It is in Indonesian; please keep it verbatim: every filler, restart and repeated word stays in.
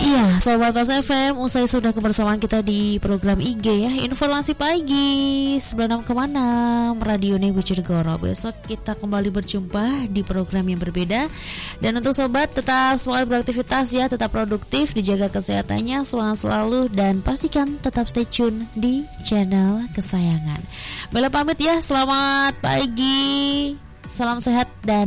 Iya, Sobat Pas F M, usai sudah kebersamaan kita di program I G ya, Informasi Pagi sembilan puluh enam koma enam Radio Bojonegoro. Besok kita kembali berjumpa di program yang berbeda. Dan untuk Sobat, tetap semangat beraktivitas ya, tetap produktif, dijaga kesehatannya, semangat selalu, dan pastikan tetap stay tune di channel kesayangan. Bella pamit ya, selamat pagi, salam sehat dan